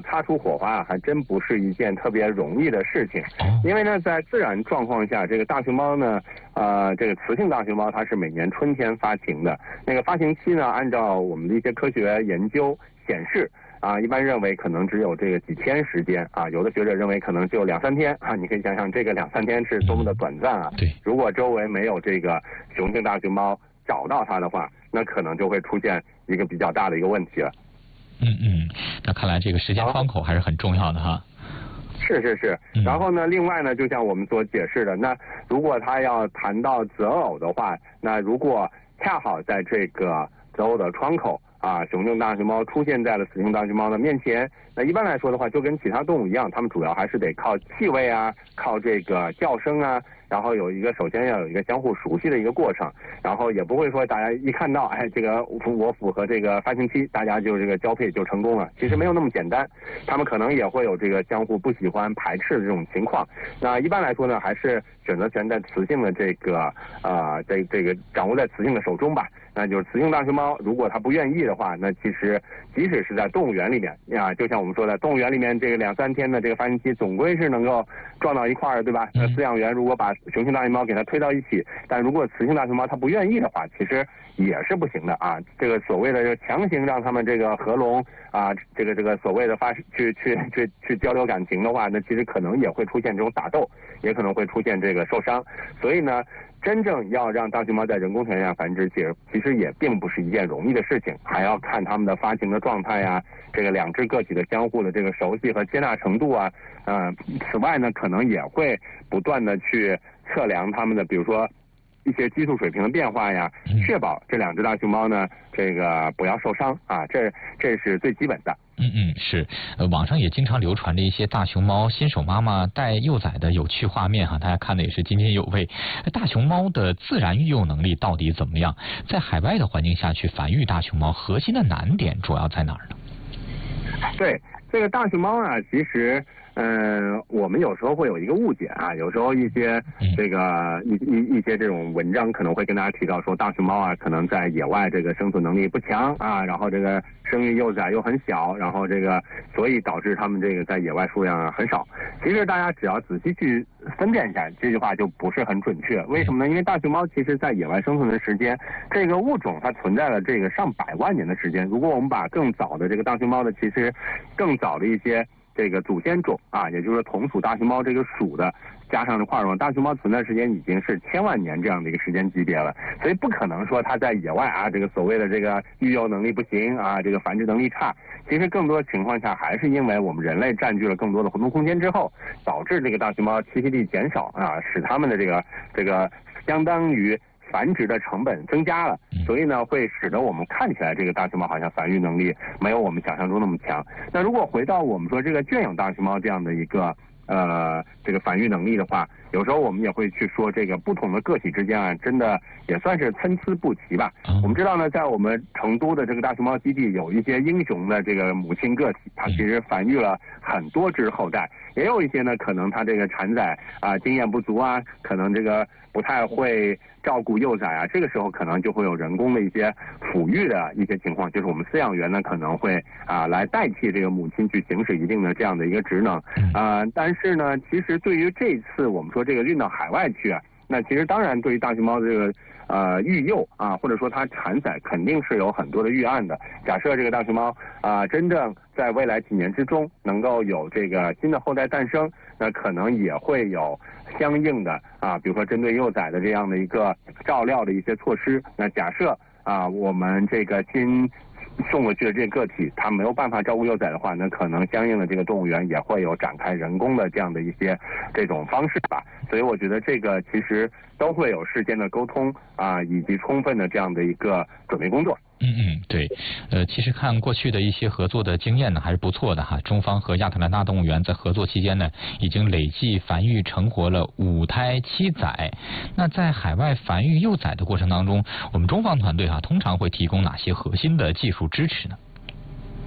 擦出火花还真不是一件特别容易的事情。因为呢，在自然状况下，这个大熊猫呢，这个雌性大熊猫它是每年春天发情的。那个发情期呢，按照我们的一些科学研究显示，一般认为可能只有这个几天时间啊，有的学者认为可能就2-3天啊。你可以想想，这个2-3天是多么的短暂啊！ 对， 如果周围没有这个雄性大熊猫找到它的话，那可能就会出现一个比较大的一个问题了。 那看来这个时间窗口还是很重要的哈。 是。然后呢，另外呢，就像我们所解释的，那如果他要谈到择偶的话，那如果恰好在这个择偶的窗口雄性大熊猫出现在了雌性大熊猫的面前，那一般来说的话，就跟其他动物一样，它们主要还是得靠气味啊，靠这个叫声啊，然后首先要有一个相互熟悉的一个过程，然后也不会说大家一看到这个我符合这个发情期，大家就这个交配就成功了，其实没有那么简单，他们可能也会有这个相互不喜欢排斥的这种情况。那一般来说呢，还是选择权在雌性的这个这个掌握在雌性的手中吧。那就是雌性大熊猫，如果它不愿意的话，那其实即使是在动物园里面就像我们说的，动物园里面这个2-3天的这个发情期，总归是能够撞到一块儿，对吧？那饲养员如果把雄性大熊猫给它推到一起，但如果雌性大熊猫它不愿意的话，其实也是不行的啊。这个所谓的强行让他们这个合笼这个所谓的去交流感情的话，那其实可能也会出现这种打斗，也可能会出现这个受伤。所以呢，真正要让大熊猫在人工条件下繁殖，其实也并不是一件容易的事情，还要看它们的发情的状态呀，这个两只个体的相互的这个熟悉和接纳程度啊。此外呢，可能也会不断的去测量它们的，比如说一些激素水平的变化呀，确保这2只大熊猫呢，这个不要受伤啊，这是最基本的。 是，网上也经常流传着一些大熊猫新手妈妈带幼崽的有趣画面哈，大家看的也是津津有味。大熊猫的自然育幼能力到底怎么样？在海外的环境下去繁育大熊猫，核心的难点主要在哪儿呢？ 对，这个大熊猫啊，其实我们有时候会有一个误解啊，有时候一些这个一些这种文章可能会跟大家提到说，大熊猫可能在野外这个生存能力不强然后这个生育幼崽又很小，然后这个所以导致它们这个在野外数量很少。其实大家只要仔细去分辨一下，这句话就不是很准确。为什么呢？因为大熊猫其实在野外生存的时间，这个物种它存在了这个上百万年的时间。如果我们把更早的这个大熊猫的，其实更早的一些这个祖先种也就是说同属大熊猫这个属的加上这块儿大熊猫存在时间已经是1000万年这样的一个时间级别了，所以不可能说它在野外这个所谓的这个育幼能力不行这个繁殖能力差。其实更多的情况下还是因为我们人类占据了更多的活动空间之后，导致这个大熊猫栖息地减少使它们的这个相当于繁殖的成本增加了，所以呢会使得我们看起来这个大熊猫好像繁育能力没有我们想象中那么强。那如果回到我们说这个圈养大熊猫这样的一个这个繁育能力的话，有时候我们也会去说这个不同的个体之间真的也算是参差不齐吧。我们知道呢，在我们成都的这个大熊猫基地有一些英雄的这个母亲个体，它其实繁育了很多只后代，也有一些呢可能它这个产崽经验不足可能这个不太会照顾幼崽这个时候可能就会有人工的一些抚育的一些情况，就是我们饲养员呢可能会来代替这个母亲去行使一定的这样的一个职能但是呢，其实对于这次我们说这个运到海外去那其实当然对于大熊猫的这个育幼或者说它产崽肯定是有很多的预案的。假设这个大熊猫真正在未来几年之中能够有这个新的后代诞生，那可能也会有相应的比如说针对幼崽的这样的一个照料的一些措施。那假设我们这个新送过去的这个个体它没有办法照顾幼崽的话，那可能相应的这个动物园也会有展开人工的这样的一些这种方式吧。所以我觉得这个其实都会有事先的沟通以及充分的这样的一个准备工作。 对，其实看过去的一些合作的经验呢，还是不错的哈。中方和亚特兰大动物园在合作期间呢，已经累计繁育成活了5胎7崽。那在海外繁育幼崽的过程当中，我们中方团队通常会提供哪些核心的技术支持呢？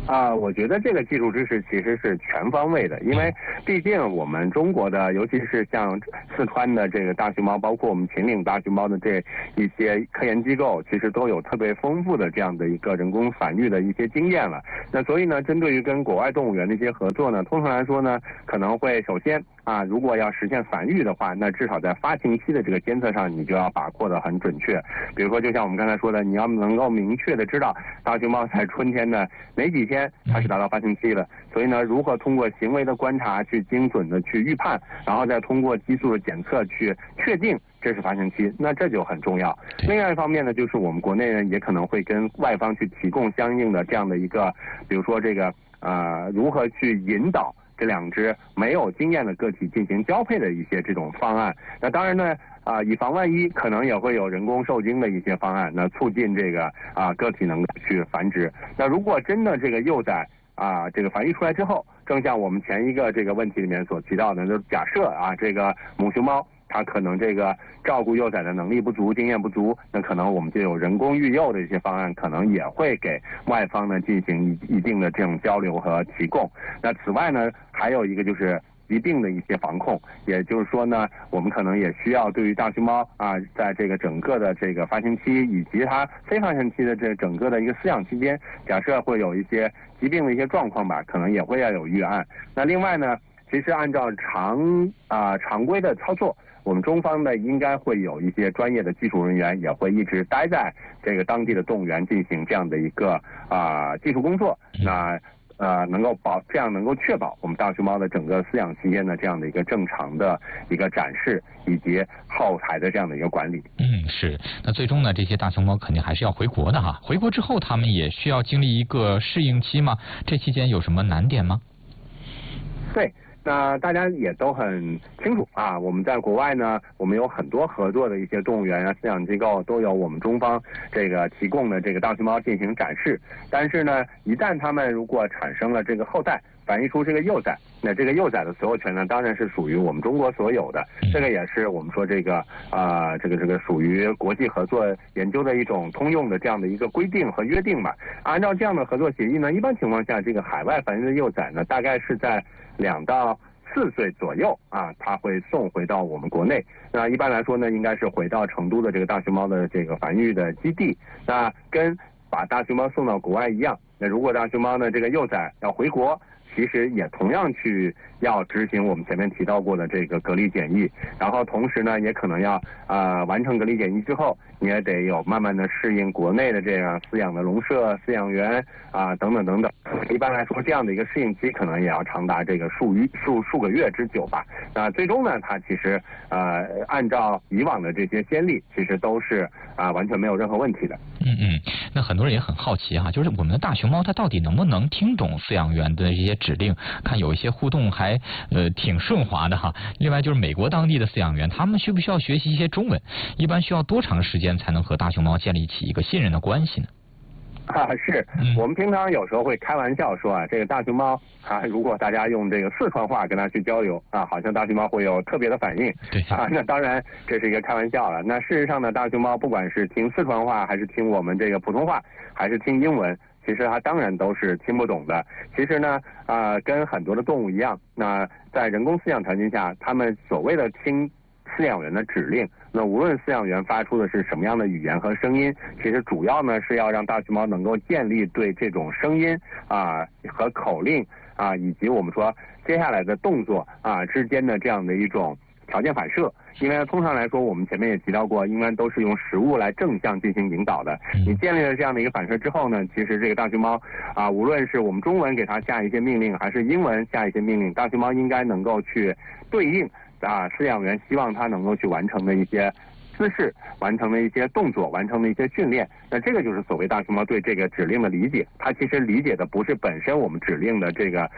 我觉得这个技术支持其实是全方位的，因为毕竟我们中国的，尤其是像四川的这个大熊猫，包括我们秦岭大熊猫的这一些科研机构，其实都有特别丰富的这样的一个人工繁育的一些经验了。那所以呢，针对于跟国外动物园的一些合作呢，通常来说呢，可能会首先如果要实现繁育的话，那至少在发情期的这个监测上，你就要把握的很准确。比如说，就像我们刚才说的，你要能够明确的知道大熊猫在春天的哪几天它是达到发情期了。所以呢，如何通过行为的观察去精准的去预判，然后再通过激素的检测去确定这是发情期，那这就很重要。另外一方面呢，就是我们国内人也可能会跟外方去提供相应的这样的一个，比如说这个如何去引导这两只没有经验的个体进行交配的一些这种方案。那当然呢，以防万一，可能也会有人工受精的一些方案，那促进这个个体能够去繁殖。那如果真的这个幼崽这个繁育出来之后，正像我们前一个这个问题里面所提到的，就假设这个母熊猫它可能这个照顾幼崽的能力不足、经验不足，那可能我们就有人工育幼的一些方案，可能也会给外方呢进行一定的这种交流和提供。那此外呢，还有一个就是疾病的一些防控，也就是说呢，我们可能也需要对于大熊猫在这个整个的这个发情期以及它非发情期的这整个的一个饲养期间，假设会有一些疾病的一些状况吧，可能也会要有预案。那另外呢，其实按照常规的操作，我们中方呢应该会有一些专业的技术人员，也会一直待在这个当地的动物园进行这样的一个技术工作。那这样能够确保我们大熊猫的整个饲养期间的这样的一个正常的一个展示，以及后台的这样的一个管理。 是。那最终呢，这些大熊猫肯定还是要回国的哈。回国之后，他们也需要经历一个适应期吗？这期间有什么难点吗？ 对。那大家也都很清楚我们在国外呢，我们有很多合作的一些动物园饲养机构都有我们中方这个提供的这个大熊猫进行展示。但是呢，一旦它们如果产生了这个后代，繁育出这个幼崽，那这个幼崽的所有权呢，当然是属于我们中国所有的。这个也是我们说这个这个属于国际合作研究的一种通用的这样的一个规定和约定吧。按照这样的合作协议呢，一般情况下，这个海外繁育的幼崽呢，大概是在2到4岁左右它会送回到我们国内。那一般来说呢，应该是回到成都的这个大熊猫的这个繁育的基地。那跟把大熊猫送到国外一样，那如果大熊猫呢这个幼崽要回国，其实也同样要执行我们前面提到过的这个隔离检疫，然后同时呢也可能要完成隔离检疫之后，你也得有慢慢的适应国内的这样饲养的笼舍、饲养员等等等等。一般来说，这样的一个适应期可能也要长达这个数个月之久吧。那最终呢，它其实按照以往的这些先例，其实都是完全没有任何问题的。 那很多人也很好奇就是我们的大熊猫它到底能不能听懂饲养员的一些指令？看有一些互动还挺顺滑的哈。另外就是美国当地的饲养员，他们需不需要学习一些中文？一般需要多长时间才能和大熊猫建立起一个信任的关系呢？ 是我们平常有时候会开玩笑说这个大熊猫如果大家用这个四川话跟它去交流好像大熊猫会有特别的反应。 对那当然这是一个开玩笑了。那事实上呢，大熊猫不管是听四川话，还是听我们这个普通话，还是听英文，其实它当然都是听不懂的。其实呢跟很多的动物一样，那在人工饲养条件下，他们所谓的听饲养员的指令，那无论饲养员发出的是什么样的语言和声音，其实主要呢是要让大熊猫能够建立对这种声音和口令以及我们说接下来的动作之间的这样的一种条件反射。因为通常来说，我们前面也提到过，应该都是用食物来正向进行引导的。你建立了这样的一个反射之后呢，其实这个大熊猫无论是我们中文给它下一些命令，还是英文下一些命令，大熊猫应该能够去对应饲养员希望它能够去完成的一些姿势，完成的一些动作，完成的一些训练。那这个就是所谓大熊猫对这个指令的理解。它其实理解的不是本身我们指令的这个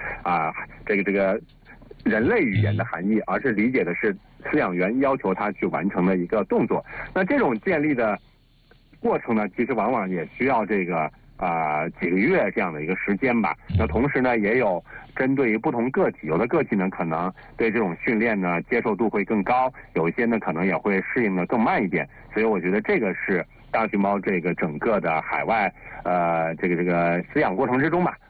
人类语言的含义，而是理解的是饲养员要求它去完成的一个动作。那这种建立的过程呢，其实往往也需要这个几个月这样的一个时间吧。那同时呢，也有针对于不同个体，有的个体呢可能对这种训练呢接受度会更高，有一些呢可能也会适应的更慢一点。所以我觉得这个是大熊猫这个整个的海外这个饲养过程之中吧，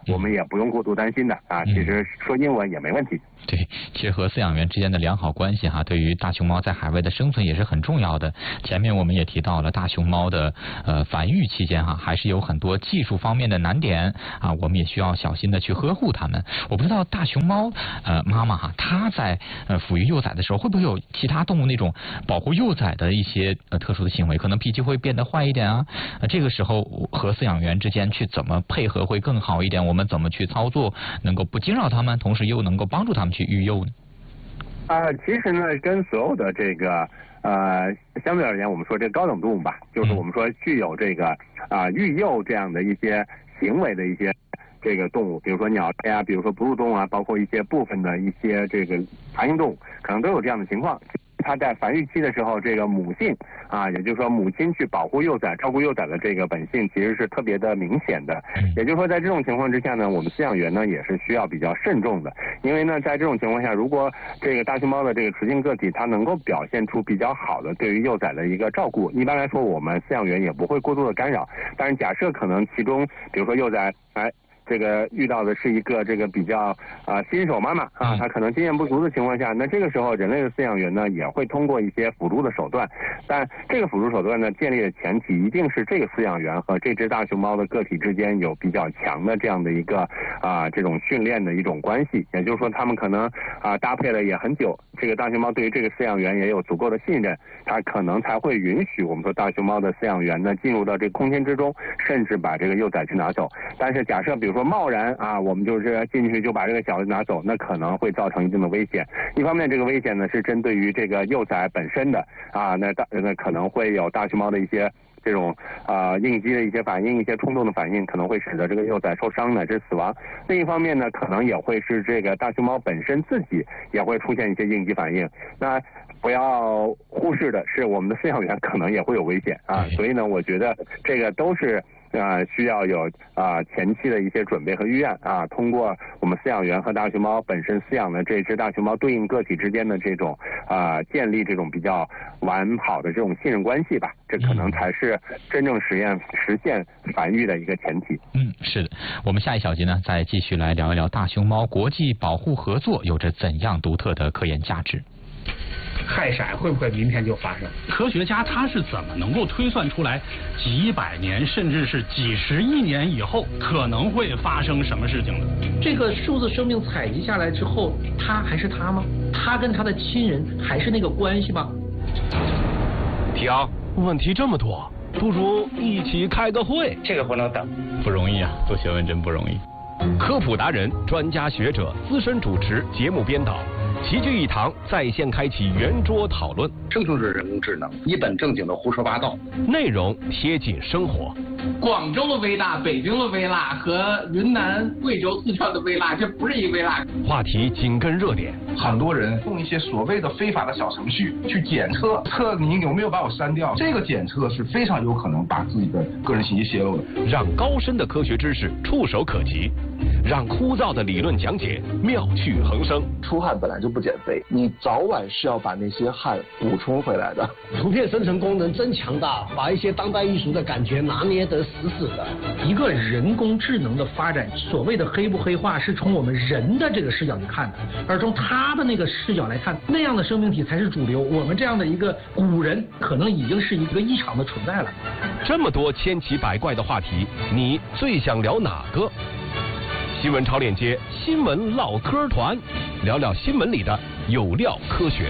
我们也不用过度担心的啊。其实说英文也没问题。 对，其实和饲养员之间的良好关系对于大熊猫在海外的生存也是很重要的。前面我们也提到了大熊猫的繁育期间还是有很多技术方面的难点我们也需要小心的去呵护它们。我不知道大熊猫妈妈它在抚育幼崽的时候会不会有其他动物那种保护幼崽的一些特殊的行为，可能脾气会变得坏一点这个时候和饲养员之间去怎么配合会更好一点？我们怎么去操作能够不惊扰它们，同时又能够帮助它们去育幼呢？ 其实呢，跟所有的这个相对而言，我们说这高等动物吧，就是我们说具有这个育幼这样的一些行为的一些这个动物，比如说鸟类比如说哺乳动物包括一些部分的一些这个爬行动物，可能都有这样的情况。它在繁育期的时候，这个母性也就是说母亲去保护幼崽、照顾幼崽的这个本性，其实是特别的明显的。也就是说，在这种情况之下呢，我们饲养员呢也是需要比较慎重的，因为呢，在这种情况下，如果这个大熊猫的这个雌性个体它能够表现出比较好的对于幼崽的一个照顾，一般来说我们饲养员也不会过多的干扰。但是假设可能其中，比如说幼崽这个遇到的是一个这个比较新手妈妈她可能经验不足的情况下，那这个时候人类的饲养员呢也会通过一些辅助的手段，但这个辅助手段呢建立的前提一定是这个饲养员和这只大熊猫的个体之间有比较强的这样的一个这种训练的一种关系，也就是说他们可能搭配了也很久，这个大熊猫对于这个饲养员也有足够的信任，它可能才会允许我们说大熊猫的饲养员呢进入到这个空间之中，甚至把这个幼崽去拿走。但是假设比如说贸然我们就是进去就把这个小的拿走，那可能会造成一定的危险。一方面这个危险呢是针对于这个幼崽本身的那可能会有大熊猫的一些这种应激的一些反应，一些冲动的反应，可能会使得这个幼崽受伤乃至死亡。另一方面呢，可能也会是这个大熊猫本身自己也会出现一些应激反应。那不要忽视的是，我们的饲养员可能也会有危险所以呢，我觉得这个都是需要有前期的一些准备和预案通过我们饲养员和大熊猫本身饲养的这只大熊猫对应个体之间的这种建立这种比较完好的这种信任关系吧，这可能才是真正实现繁育的一个前提。 是的，我们下一小节呢再继续来聊一聊大熊猫国际保护合作有着怎样独特的科研价值。 害闪会不会明天就发生？ 科学家他是怎么能够推算出来几百年甚至是几十亿年以后可能会发生什么事情的？ 这个数字生命采集下来之后，他还是他吗？他跟他的亲人还是那个关系吗？ 提奥，问题这么多，不如一起开个会。 这个不能等， 不容易做学问真不容易。 科普达人、专家学者、资深主持、节目编导齐聚一堂，在线开启圆桌讨论。 这就是人工智能，一本正经的胡说八道， 内容贴近生活。 广州的微辣、北京的微辣和云南、贵州、四川的微辣，这不是一微辣。 话题紧跟热点， 很多人用一些所谓的非法的小程序去检测你有没有把我删掉，这个检测是非常有可能把自己的个人信息泄露的。 让高深的科学知识触手可及，让枯燥的理论讲解妙趣横生。 出汗本来就不减肥，你早晚是要把那些汗补充回来的。 图片生成功能真强大，把一些当代艺术的感觉拿捏得死死的。 一个人工智能的发展，所谓的黑不黑化是从我们人的这个视角去看的，而从他的那个视角来看，那样的生命体才是主流。我们这样的一个古人，可能已经是一个异常的存在了。 这么多千奇百怪的话题，你最想聊哪个？新闻超链接，新闻唠嗑团，聊聊新闻里的有料科学。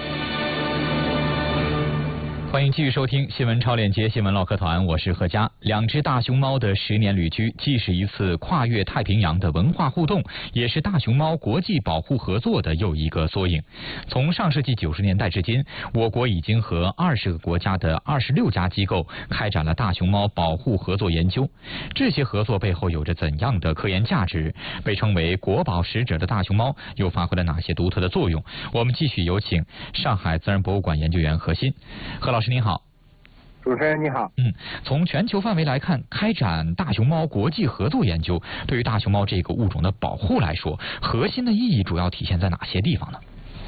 欢迎继续收听新闻超链接新闻唠嗑团，我是何佳。两只大熊猫的10年旅居，既是一次跨越太平洋的文化互动，也是大熊猫国际保护合作的又一个缩影。从上世纪90年代至今，我国已经和20个国家的26家机构开展了大熊猫保护合作研究。这些合作背后有着怎样的科研价值？被称为国宝使者的大熊猫又发挥了哪些独特的作用？我们继续有请上海自然博物馆研究员何鑫。何老师您好。 主持人你好。 从全球范围来看，开展大熊猫国际合作研究，对于大熊猫这个物种的保护来说，核心的意义主要体现在哪些地方呢？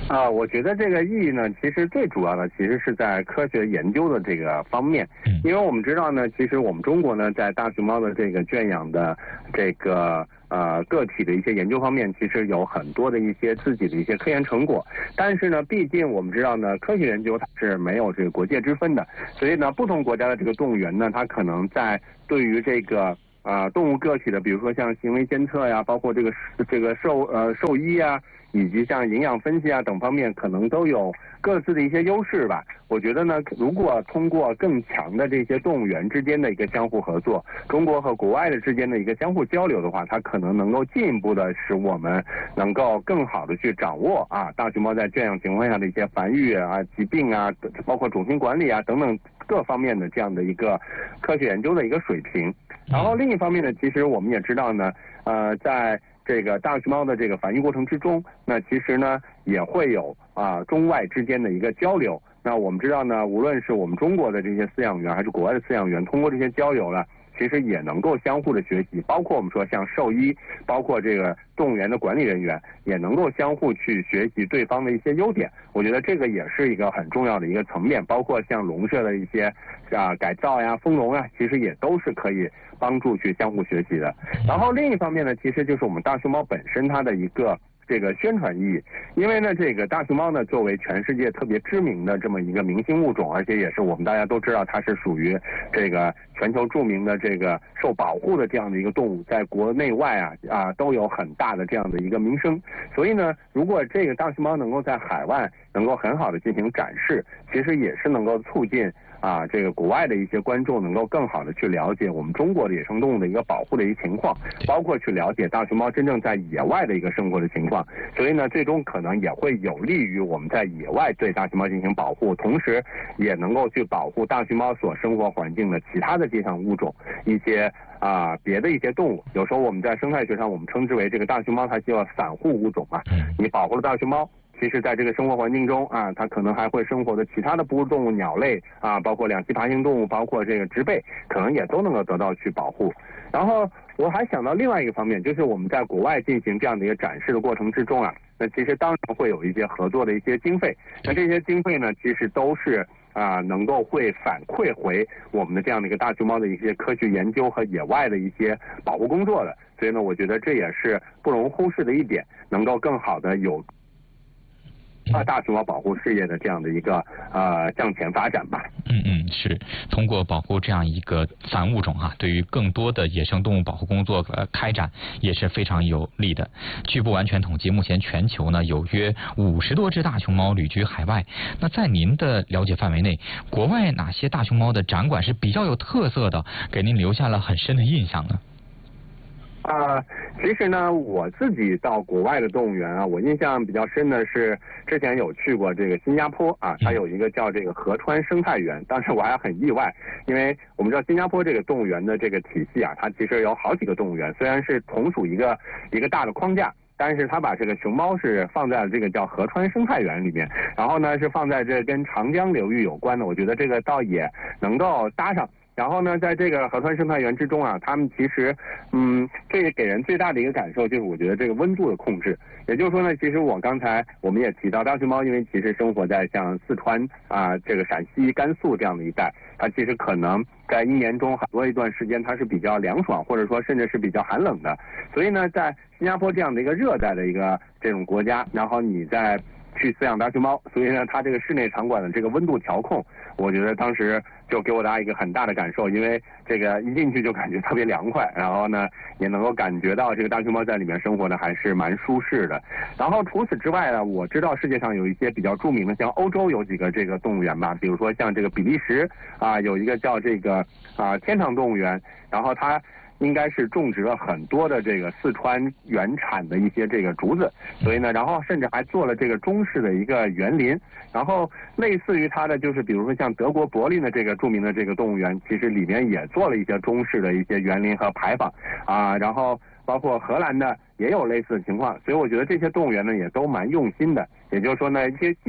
我觉得这个意义呢，其实最主要的其实是在科学研究的这个方面，因为我们知道呢，其实我们中国呢，在大熊猫的这个圈养的这个个体的一些研究方面，其实有很多的一些自己的一些科研成果，但是呢，毕竟我们知道呢，科学研究它是没有这个国界之分的，所以呢，不同国家的这个动物园呢，它可能在对于这个动物个体的，比如说像行为监测呀，包括这个兽医啊，以及像营养分析啊等方面，可能都有各自的一些优势吧。我觉得呢，如果通过更强的这些动物园之间的一个相互合作，中国和国外的之间的一个相互交流的话，它可能能够进一步的使我们能够更好的去掌握大熊猫在圈养情况下的一些繁育啊、疾病啊，包括种群管理啊等等各方面的这样的一个科学研究的一个水平。然后另一方面呢，其实我们也知道呢，在这个大熊猫的这个繁育过程之中，那其实呢也会有中外之间的一个交流。那我们知道呢，无论是我们中国的这些饲养员还是国外的饲养员，通过这些交流呢，其实也能够相互的学习，包括我们说像兽医，包括这个动物园的管理人员，也能够相互去学习对方的一些优点。我觉得这个也是一个很重要的一个层面，包括像笼舍的一些改造呀、丰容啊，其实也都是可以帮助去相互学习的。然后另一方面呢，其实就是我们大熊猫本身它的一个这个宣传意义，因为呢，这个大熊猫呢作为全世界特别知名的这么一个明星物种，而且也是我们大家都知道它是属于这个全球著名的这个受保护的这样的一个动物，在国内外都有很大的这样的一个名声。所以呢，如果这个大熊猫能够在海外能够很好的进行展示，其实也是能够促进这个国外的一些观众能够更好的去了解我们中国的野生动物的一个保护的一个情况，包括去了解大熊猫真正在野外的一个生活的情况。所以呢，最终可能也会有利于我们在野外对大熊猫进行保护，同时也能够去保护大熊猫所生活环境的其他的这项物种，一些别的一些动物。有时候我们在生态学上我们称之为这个大熊猫它叫散户物种你保护了大熊猫，其实在这个生活环境中它可能还会生活的其他的哺乳动物、鸟类包括两栖爬行动物，包括这个植被，可能也都能够得到去保护。然后我还想到另外一个方面，就是我们在国外进行这样的一个展示的过程之中那其实当然会有一些合作的一些经费，那这些经费呢，其实都是能够会反馈回我们的这样的一个大熊猫的一些科学研究和野外的一些保护工作的。所以呢，我觉得这也是不容忽视的一点，能够更好的有大熊猫保护事业的这样的一个向前发展吧。 是通过保护这样一个散物种对于更多的野生动物保护工作开展也是非常有利的。据不完全统计，目前全球呢有约50多只大熊猫旅居海外。那在您的了解范围内，国外哪些大熊猫的展馆是比较有特色的，给您留下了很深的印象呢？ 其实呢，我自己到国外的动物园我印象比较深的是之前有去过这个新加坡它有一个叫这个河川生态园。当时我还很意外，因为我们知道新加坡这个动物园的这个体系它其实有好几个动物园，虽然是同属一个大的框架，但是它把这个熊猫是放在了这个叫河川生态园里面，然后呢是放在这跟长江流域有关的，我觉得这个倒也能够搭上。然后呢，在这个河川生态园之中他们其实这给人最大的一个感受就是我觉得这个温度的控制。也就是说呢，其实刚才我们也提到大熊猫，因为其实生活在像四川这个陕西、甘肃这样的一带，它其实可能在一年中很多一段时间它是比较凉爽，或者说甚至是比较寒冷的。所以呢，在新加坡这样的一个热带的一个这种国家，然后你再去饲养大熊猫，所以呢，它这个室内场馆的这个温度调控，我觉得当时就给我大家一个很大的感受，因为这个一进去就感觉特别凉快，然后呢，也能够感觉到这个大熊猫在里面生活的还是蛮舒适的。然后除此之外呢，我知道世界上有一些比较著名的，像欧洲有几个这个动物园吧，比如说像这个比利时有一个叫这个天堂动物园，然后它应该是种植了很多的这个四川原产的一些这个竹子，所以呢，然后甚至还做了这个中式的一个园林。然后类似于它的就是比如说像德国柏林的这个著名的这个动物园，其实里面也做了一些中式的一些园林和牌坊然后包括荷兰的也有类似的情况。所以我觉得这些动物园呢也都蛮用心的，也就是说呢，一些既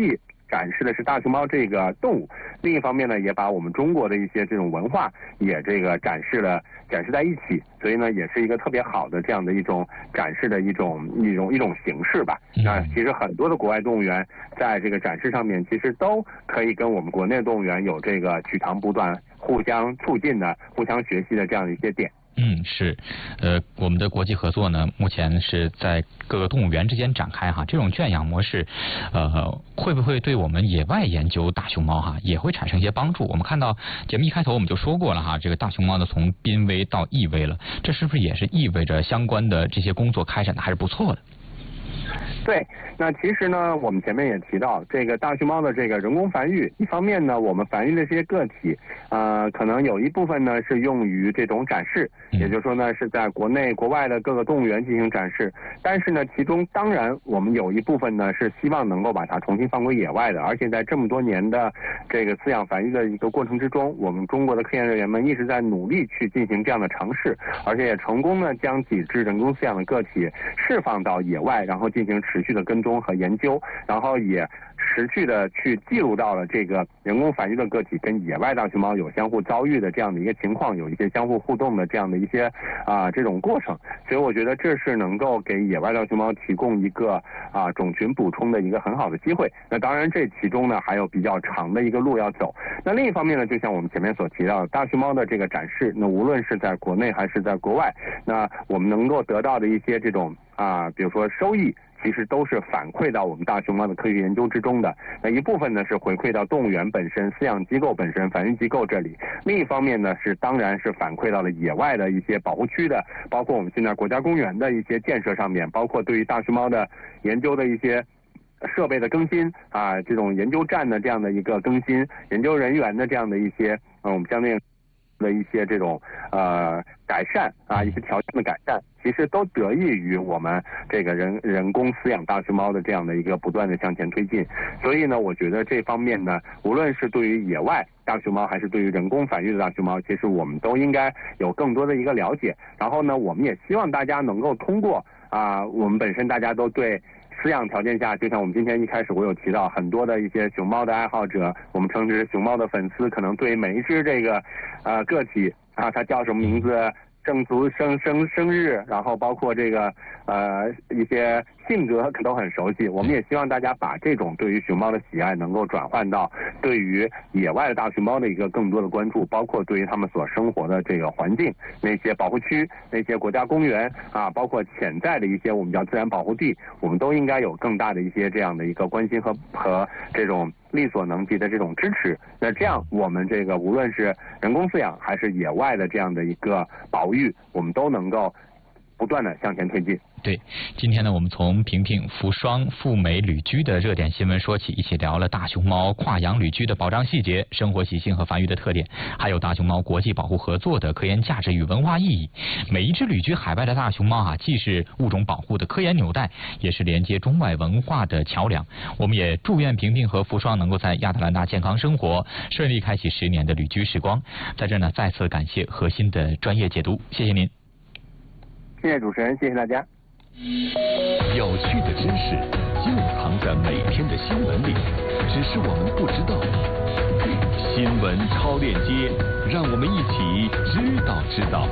展示的是大熊猫这个动物，另一方面呢，也把我们中国的一些这种文化也这个展示在一起，所以呢，也是一个特别好的这样的一种展示的一种形式吧。那其实很多的国外动物园在这个展示上面，其实都可以跟我们国内动物园有这个取长补短、互相促进的、互相学习的这样的一些点。 是，我们的国际合作呢，目前是在各个动物园之间展开哈。这种圈养模式，会不会对我们野外研究大熊猫也会产生一些帮助？我们看到节目一开头我们就说过了这个大熊猫呢从濒危到易危了，这是不是也是意味着相关的这些工作开展的还是不错的？ 对，那其实呢，我们前面也提到，这个大熊猫的这个人工繁育，一方面呢，我们繁育的这些个体，可能有一部分呢是用于这种展示，也就是说呢是在国内国外的各个动物园进行展示，但是呢，其中当然我们有一部分呢是希望能够把它重新放归野外的，而且在这么多年的这个饲养繁育的一个过程之中，我们中国的科研人员们一直在努力去进行这样的尝试，而且也成功呢将几只人工饲养的个体释放到野外，然后进行持续的跟踪和研究，然后也持续的去记录到了这个人工繁育的个体跟野外大熊猫有相互遭遇的这样的一个情况，有一些相互互动的这样的一些这种过程，所以我觉得这是能够给野外大熊猫提供一个种群补充的一个很好的机会。那当然这其中呢还有比较长的一个路要走。那另一方面呢，就像我们前面所提到的大熊猫的这个展示，那无论是在国内还是在国外，那我们能够得到的一些这种比如说收益，其实都是反馈到我们大熊猫的科学研究之中的。那一部分呢是回馈到动物园本身、饲养机构本身、繁育机构这里，另一方面呢是当然是反馈到了野外的一些保护区的，包括我们现在国家公园的一些建设上面，包括对于大熊猫的研究的一些设备的更新这种研究站的这样的一个更新，研究人员的这样的一些我们相对的一些这种改善一些条件的改善，其实都得益于我们这个人工饲养大熊猫的这样的一个不断的向前推进。所以呢，我觉得这方面呢，无论是对于野外大熊猫还是对于人工繁育的大熊猫，其实我们都应该有更多的一个了解。然后呢，我们也希望大家能够通过我们本身大家都对饲养条件下，就像我们今天一开始我有提到很多的一些熊猫的爱好者，我们称之熊猫的粉丝，可能对每一只这个个体它叫什么名字、生日，然后包括这个一些性格都很熟悉。我们也希望大家把这种对于熊猫的喜爱能够转换到对于野外的大熊猫的一个更多的关注，包括对于他们所生活的这个环境、那些保护区、那些国家公园包括潜在的一些我们叫自然保护地，我们都应该有更大的一些这样的一个关心和这种力所能及的这种支持。那这样我们这个无论是人工饲养还是野外的这样的一个保育，我们都能够不断的向前推进。 对，今天呢，我们从萍萍扶双赴美旅居的热点新闻说起，一起聊了大熊猫跨洋旅居的保障细节、生活习性和繁育的特点，还有大熊猫国际保护合作的科研价值与文化意义。每一只旅居海外的大熊猫既是物种保护的科研纽带，也是连接中外文化的桥梁。我们也祝愿萍萍和扶双能够在亚特兰大健康生活，顺利开启10年的旅居时光。在这呢，再次感谢核心的专业解读，谢谢您。 谢谢主持人，谢谢大家。 有趣的知识就藏在每天的新闻里，只是我们不知道。新闻超链接，让我们一起知道。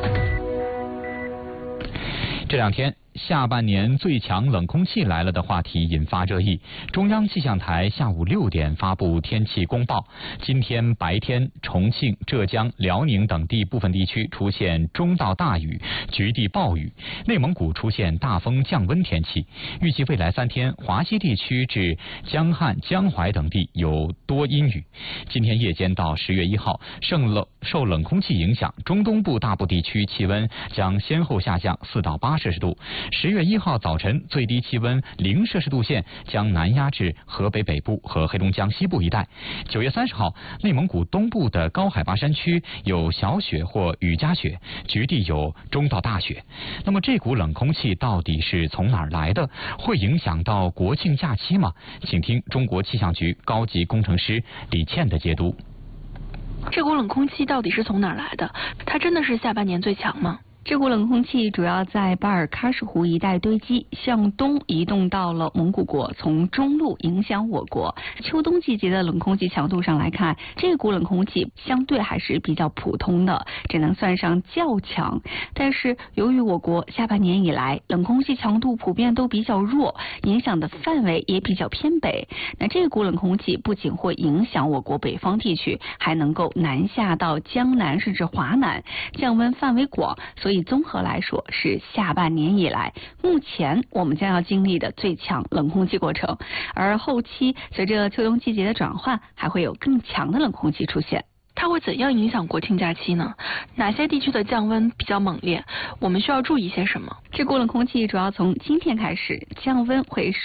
这两天下半年最强冷空气来了的话题引发热议。中央气象台下午6点发布天气公报，今天白天重庆、浙江、辽宁等地部分地区出现中到大雨，局地暴雨；内蒙古出现大风降温天气。预计未来3天，华西地区至江汉、江淮等地有多阴雨。今天夜间到10月1号，受冷空气影响，中东部大部地区气温将先后下降4到8摄氏度。10月1号早晨最低气温0摄氏度线将南压至河北北部和黑龙江西部一带。9月30号，内蒙古东部的高海拔山区有小雪或雨夹雪，局地有中到大雪。那么这股冷空气到底是从哪儿来的？会影响到国庆假期吗？请听中国气象局高级工程师李倩的解读。 这股冷空气到底是从哪儿来的？它真的是下半年最强吗？ 这股冷空气主要在巴尔喀什湖一带堆积，向东移动到了蒙古国，从中路影响我国。秋冬季节的冷空气强度上来看，这股冷空气相对还是比较普通的，只能算上较强。但是由于我国下半年以来冷空气强度普遍都比较弱，影响的范围也比较偏北，那这股冷空气不仅会影响我国北方地区，还能够南下到江南甚至华南，降温范围广，所以综合来说是下半年以来目前我们将要经历的最强冷空气过程。而后期随着秋冬季节的转换，还会有更强的冷空气出现。 它会怎样影响国庆假期呢？哪些地区的降温比较猛烈？我们需要注意些什么？ 这股冷空气主要从今天开始降温会